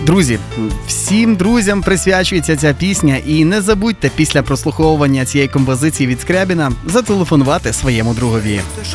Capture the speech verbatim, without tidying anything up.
Друзі, всім друзям присвячується ця пісня, і не забудьте після прослуховування цієї композиції від Скрябіна зателефонувати своєму другові.